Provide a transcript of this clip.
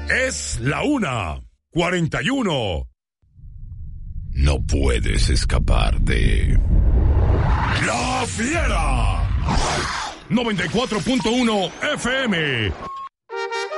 Es la 1:41. No puedes escapar de La Fiera. 94.1 FM.